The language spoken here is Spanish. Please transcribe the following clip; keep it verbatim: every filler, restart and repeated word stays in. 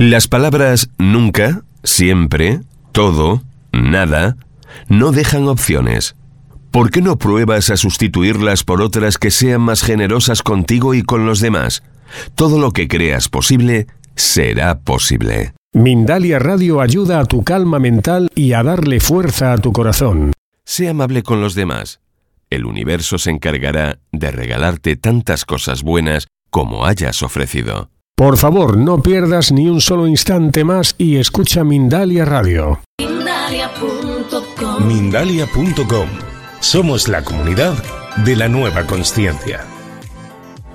Las palabras nunca, siempre, todo, nada, no dejan opciones. ¿Por qué no pruebas a sustituirlas por otras que sean más generosas contigo y con los demás? Todo lo que creas posible, será posible. Mindalia Radio ayuda a tu calma mental y a darle fuerza a tu corazón. Sé amable con los demás. El universo se encargará de regalarte tantas cosas buenas como hayas ofrecido. Por favor, no pierdas ni un solo instante más y escucha Mindalia Radio. Mindalia punto com. Mindalia punto com. Somos la comunidad de la nueva consciencia.